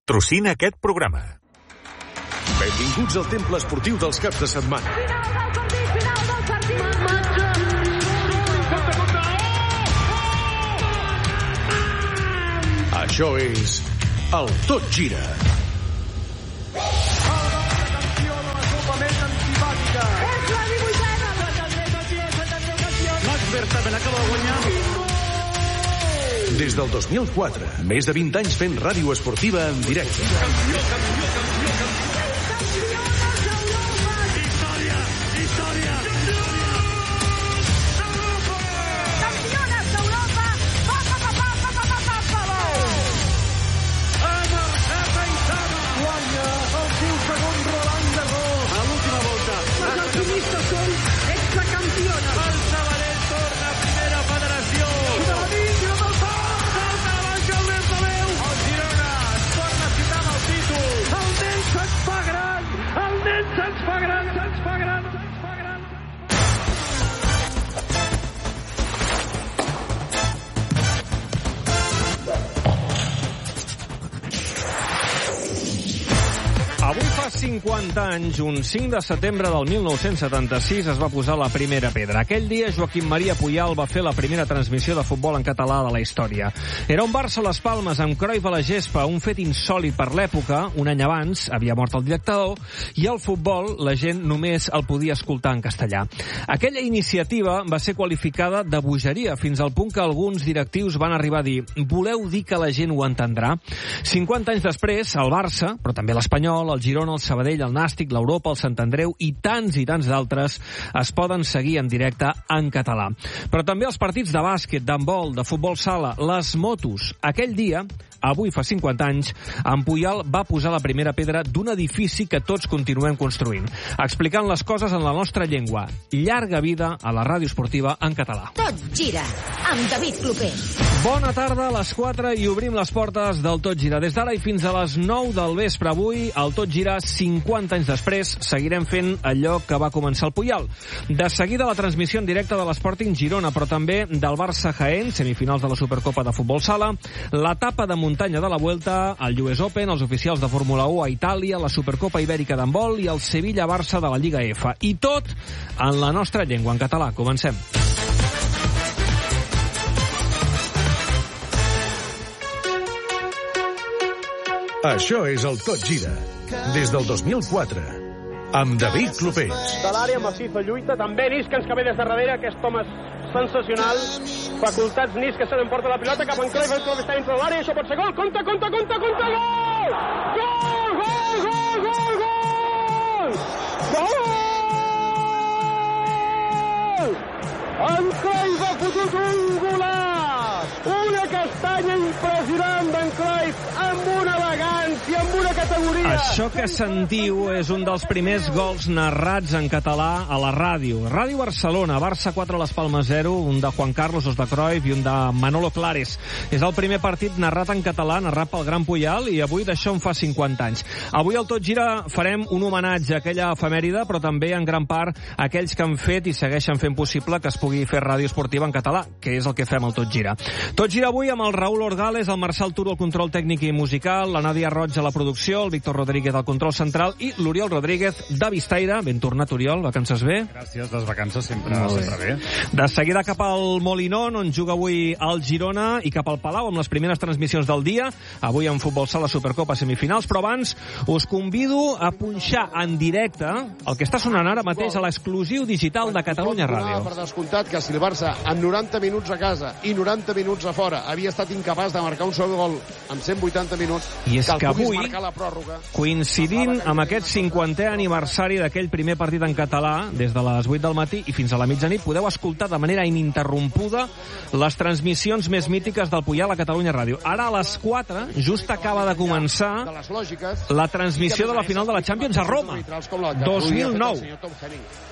patrocina aquest programa. Benvinguts al temple esportiu dels caps de setmana. Final del partit. Això és el Tot Gira. És la 18a. Max Verstappen acaba de guanyar. Des del 2004, més de 20 anys fent ràdio esportiva en directe. Avui fa 50 anys, un 5 de setembre del 1976, es va posar la primera pedra. Aquell dia, Joaquim Maria Puyal va fer la primera transmissió de futbol en català de la història. Era un Barça a les Palmes, amb Cruyff a la gespa, un fet insòlit per l'època. Un any abans havia mort el directador, i el futbol la gent només el podia escoltar en castellà. Aquella iniciativa va ser qualificada de bogeria, fins al punt que alguns directius van arribar a dir: voleu dir que la gent ho entendrà? 50 anys després, el Barça, però també l'Espanyol, el Girona, el Sabadell, el Nàstic, l'Europa, el Sant Andreu i tants d'altres es poden seguir en directe en català. Però també els partits de bàsquet, d'handbol, de futbol sala, les motos. Aquell dia, avui fa 50 anys, en Puyal va posar la primera pedra d'un edifici que tots continuem construint, explicant les coses en la nostra llengua. Llarga vida a la ràdio esportiva en català. Tot gira, amb David Clopés. Bona tarda, a les 4 i obrim les portes del Tot Gira. Des d'ara i fins a les 9 del vespre avui, el Tot Gira, 50 anys després, seguirem fent allò que va començar el Puyal. De seguida la transmissió en directe de l'Sporting Girona, però també del Barça Jaén, semifinals de la Supercopa de Futbol Sala, l'etapa de muntanya de la Vuelta, el US Open, els oficials de Fórmula 1 a Itàlia, la Supercopa Ibèrica d'handbol i el Sevilla-Barça de la Lliga F. I tot en la nostra llengua, en català. Comencem. Això és el Tot Gira, des del 2004, amb David Clopés. De l'àrea, massifa lluita, també Niskans que ve des de darrere, aquest home sensacional. Facultats Niskans se n'emporta la pilota cap en Cruyff, el Cruyff està dintre de l'àrea, això pot ser gol, compte, gol! Gol! En Cruyff ha fotut un golaç! Una castanya impressionant d'en Cruyff, amb una elegància, amb una categoria. Això que sentiu és un dels primers gols narrats en català a la ràdio. Ràdio Barcelona, Barça 4, Las Palmes 0, un de Juan Carlos, dos de Cruyff i un de Manolo Clares. És el primer partit narrat en català, narrat pel Gran Puyal, i avui d'això en fa 50 anys. Avui al Tot Gira farem un homenatge a aquella efemèride, però també en gran part a aquells que han fet i segueixen fent possible que es pugui fer ràdio esportiva en català, que és el que fem al Tot Gira. Tot Gira avui amb el Raül Orgales, el Marçal Turo al control tècnic i musical, la Nàdia Roig a la producció, el Víctor Rodríguez al control central i l'Oriol Rodríguez de Vistaire. Ben tornat, Oriol, vacances bé? Gràcies, les vacances sempre bé. De seguida cap al Molinón, on juga avui el Girona, i cap al Palau amb les primeres transmissions del dia, avui en futbol sala Supercopa semifinals, però abans us convido a punxar en directe el que està sonant ara mateix a l'exclusiu digital de Catalunya Ràdio. Per descomptat que si el Barça en 90 minuts a casa i 90 minuts a fora havia estat incapaç de marcar un sol gol en 180 minuts, i és que avui, la pròrroga, coincidint amb aquest 50è aniversari d'aquell primer partit en català, des de les 8 del matí i fins a la mitjanit, podeu escoltar de manera ininterrompuda les transmissions més mítiques del Puyal a Catalunya Ràdio. Ara a les 4 just acaba de començar la transmissió de la final de la Champions a Roma, 2009.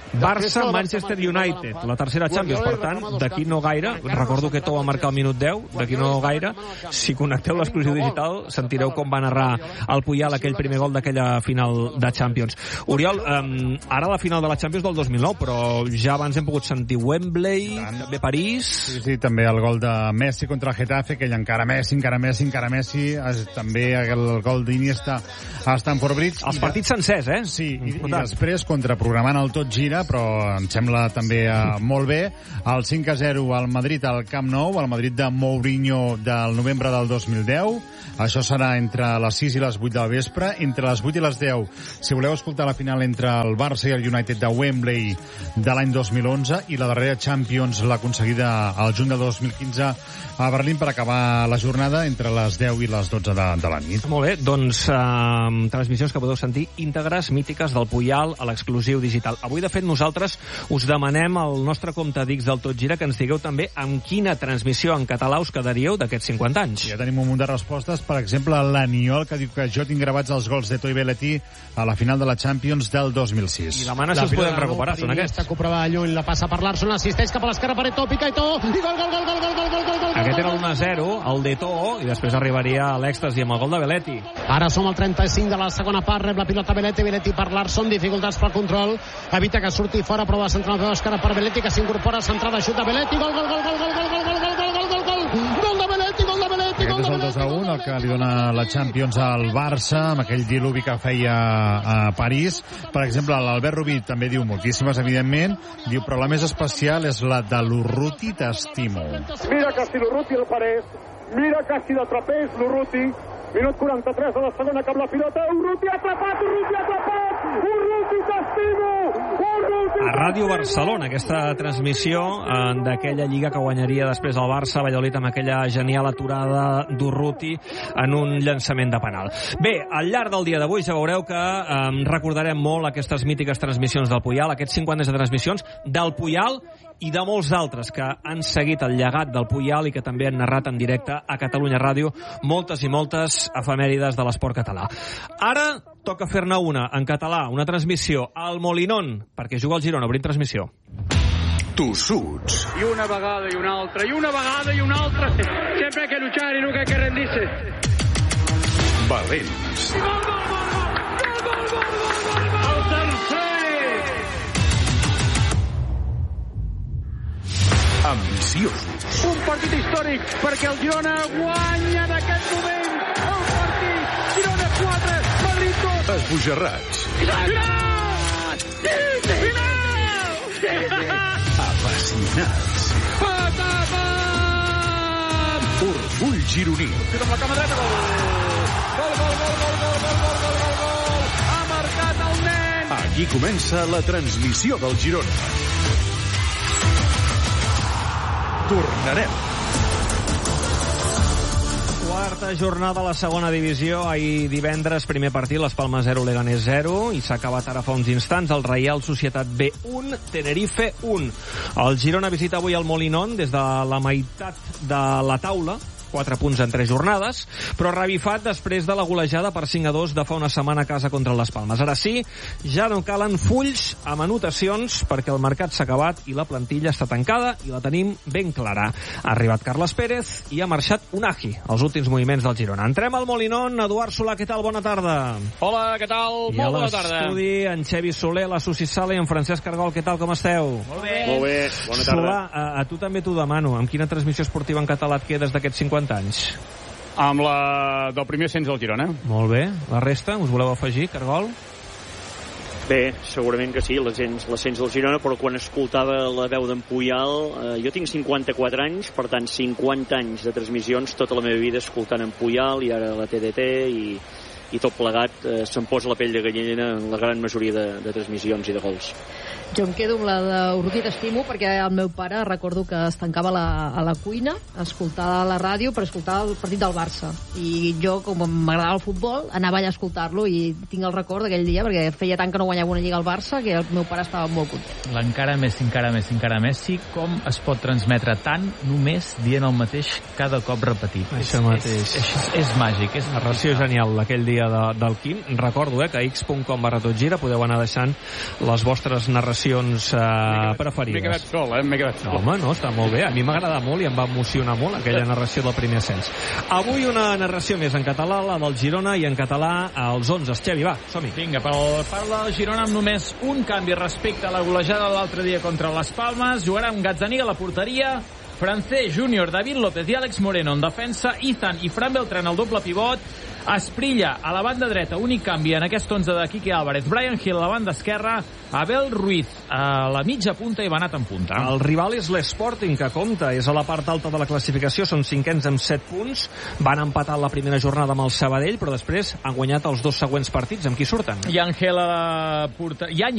Barça, Manchester United, la tercera Champions. Per tant, d'aquí no gaire, recordo que Eto'o va marcar al minut 10, d'aquí no gaire, si connecteu l'exclusiu digital, sentireu com va narrar el Puyal aquell primer gol d'aquella final de Champions. Oriol, ara la final de la Champions del 2009, però ja abans hem pogut sentir Wembley, també París... Sí, també el gol de Messi contra el Getafe, aquell encara Messi, també el gol d'Iniesta a Stamford Bridge. Els partits sencers, eh? Sí, i després, contraprogramant el Tot Gira, però em sembla també molt bé, el 5-0 al Madrid al Camp Nou, al Madrid de Mourinho del novembre del 2010. Això serà entre les 6 i les 8 del vespre. Entre les 8 i les 10, si voleu escoltar la final entre el Barça i el United de Wembley de l'any 2011 i la darrera Champions l'aconseguida al juny de 2015 a Berlín per acabar la jornada entre les 10 i les 12 de la nit. Molt bé, doncs transmissions que podeu sentir íntegres, mítiques del Puyal a l'exclusiu digital. Avui, de fet, nosaltres us demanem al nostre compte d'X del Tot Gira que ens digueu també amb quina transmissió en català us quedaríeu d'aquests 50 anys. Ja tenim un munt de respostes. Per exemple, l'Aniol, que diu que jo tinc gravats els gols de Toi Belletí a la final de la Champions del 2006. I demana si els podem recuperar, són aquests. Que prova lluny, la passa per Larsson, assisteix cap a l'esquerra per Eto'o, pica Eto'o, i gol! Aquest era el 1-0, el d'Eto'o, i després arribaria a l'èxtasi amb el gol de Belletti. Ara som al 35 de la segona part, rep la pilota Belletti per Larsson, dificultats pel control, evita que surti fora, prova de centrar la esquerra per Belletti, que s'incorpora, centrada, xut de Belletti, gol de Belletti, Aquest és el 2-1, el que li dona la Champions al Barça, amb aquell diluvi que feia a París. Per exemple, l'Albert Rubí també diu moltíssimes, evidentment. Diu, però la més especial és la de l'Urruti t'estimo. Mira casi l'Urruti el Parés, mira casi l'atrapés l'Urruti, minut 43 de la segona cap la pilota, Urruti atrapat, Urruti t'estimo, a Ràdio Barcelona, aquesta transmissió d'aquella lliga que guanyaria després el Barça, Valladolid, amb aquella genial aturada d'Urruti en un llançament de penal. Bé, al llarg del dia d'avui ja veureu que recordarem molt aquestes mítiques transmissions del Puyal, aquests 50 anys de transmissions del Puyal i de molts d'altres que han seguit el llegat del Puyal i que també han narrat en directe a Catalunya Ràdio moltes i moltes efemèrides de l'esport català. Ara toca fer-ne una en català, una transmissió al Molinón, perquè juga al Girona, obrim transmissió. Tossuts. I una vegada i una altra, i una vegada i una altra. Sempre hay que luchar y nunca hay que rendirse. Valents. Gol! El tercer! Ambiciosos. Un partit històric perquè el Girona guanya en aquest moment el partit. Girona 4, Madrid 2. Esbojarrats. Final! Apassionats. Orgull gironí. Amb la cama dreta, gol! Ha marcat el nen! Aquí comença la transmissió del Girona. Tornarem. Quarta jornada a la segona divisió. Ahir divendres, primer partit, les Palmes 0, Leganés 0, i s'ha acabat ara fa uns instants el Reial Societat B 1, Tenerife 1. El Girona visita avui el Molinón des de la meitat de la taula, 4 punts en 3 jornades, però revifat després de la golejada per 5-2 de fa una setmana a casa contra les Palmes. Ara sí, ja no calen fulls amb anotacions perquè el mercat s'ha acabat i la plantilla està tancada i la tenim ben clara. Ha arribat Carles Pérez i ha marxat Unagi, els últims moviments del Girona. Entrem al Molinón. Eduard Solà, què tal? Bona tarda. Hola, què tal? Molt bona tarda. I a l'estudi, en Xevi Soler, la Susi Sala i en Francesc Cargol, què tal? Com esteu? Molt bé. Molt bé, bona tarda. Solà, a tu també t'ho demano. Amb quina transmissió esportiva en català et quedes d'aquests 50 anys? Amb la del primer ascens del Girona. Molt bé. La resta, us voleu afegir, Cargol? Bé, segurament que sí, l'ascens del Girona, però quan escoltava la veu d'en Puyal, jo tinc 54 anys, per tant 50 anys de transmissions, tota la meva vida escoltant en Puyal i ara la TDT i tot plegat se'm posa la pell de gallina en la gran majoria de transmissions i de gols. Jo em quedo amb la d'Urruti t'estimo perquè el meu pare recordo que es tancava a la cuina a escoltar la ràdio per escoltar el partit del Barça i jo, com m'agradava el futbol, anava allà a escoltar-lo i tinc el record d'aquell dia perquè feia tant que no guanyava una lliga al Barça que el meu pare estava molt content. L'encara més, sí, com es pot transmetre tant només dient el mateix cada cop repetit. Això mateix. És màgic. És narració genial d'aquell dia memòria del Quim. Recordo que a x.com/totgira podeu anar deixant les vostres narracions preferides. M'he quedat sol, m'he quedat sol. Home, no, està molt bé. A mi m'agrada molt i em va emocionar molt aquella narració del primer ascens. Avui una narració més en català, la del Girona, i en català als 11. Xevi, va, som-hi. Vinga, parla del Girona amb només un canvi respecte a la golejada de l'altre dia contra les Palmes. Jugarà amb Gazzaniga a la porteria, Francés, Júnior, David López i Àlex Moreno en defensa, Izan i Fran Beltrán al doble pivot, Asprilla a la banda dreta, únic canvi en aquest 11 de Quique Álvarez, Brian Hill a la banda esquerra, Abel Ruiz a la mitja punta i Benat en punta. El rival és l'Sporting, que compta, és a la part alta de la classificació, són 5ens amb 7 punts, van empatar la primera jornada amb el Sabadell, però després han guanyat els 2 següents partits. Amb qui surten? I Ángel a la porteria,